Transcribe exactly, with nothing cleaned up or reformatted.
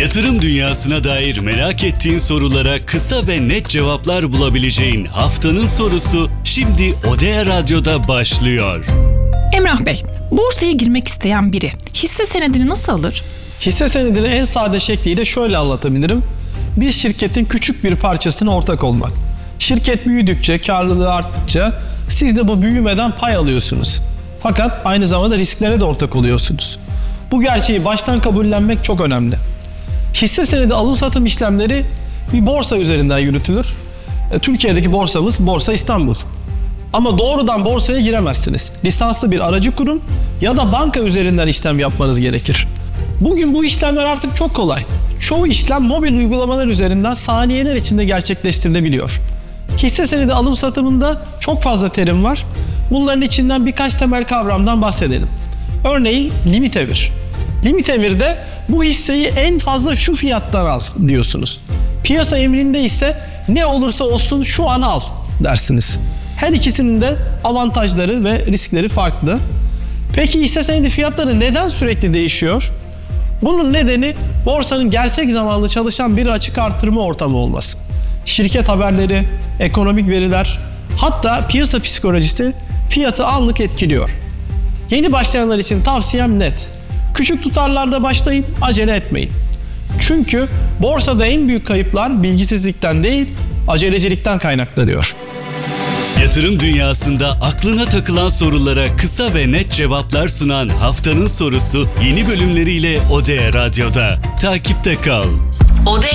Yatırım dünyasına dair merak ettiğin sorulara kısa ve net cevaplar bulabileceğin haftanın sorusu şimdi Odea Radyo'da başlıyor. Emrah Bey, borsaya girmek isteyen biri hisse senedini nasıl alır? Hisse senedini en sade şekliyle şöyle anlatabilirim. Bir şirketin küçük bir parçasına ortak olmak. Şirket büyüdükçe, karlılığı arttıkça siz de bu büyümeden pay alıyorsunuz. Fakat aynı zamanda risklere de ortak oluyorsunuz. Bu gerçeği baştan kabullenmek çok önemli. Hisse senedi alım satım işlemleri bir borsa üzerinden yürütülür. Türkiye'deki borsamız Borsa İstanbul. Ama doğrudan borsaya giremezsiniz. Lisanslı bir aracı kurum ya da banka üzerinden işlem yapmanız gerekir. Bugün bu işlemler artık çok kolay. Çoğu işlem mobil uygulamalar üzerinden saniyeler içinde gerçekleştirilebiliyor. Hisse senedi alım satımında çok fazla terim var. Bunların içinden birkaç temel kavramdan bahsedelim. Örneğin limit emir. Limit emirde bu hisseyi en fazla şu fiyattan al diyorsunuz. Piyasa emrinde ise ne olursa olsun şu an al dersiniz. Her ikisinin de avantajları ve riskleri farklı. Peki hisse senedi fiyatları neden sürekli değişiyor? Bunun nedeni borsanın gerçek zamanlı çalışan bir açık artırma ortamı olması. Şirket haberleri, ekonomik veriler, hatta piyasa psikolojisi fiyatı anlık etkiliyor. Yeni başlayanlar için tavsiyem net. Küçük tutarlarda başlayın, acele etmeyin. Çünkü borsada en büyük kayıplar bilgisizlikten değil, acelecilikten kaynaklanıyor. Yatırım dünyasında aklına takılan sorulara kısa ve net cevaplar sunan haftanın sorusu yeni bölümleriyle Odea Radyo'da. Takipte kal. Odea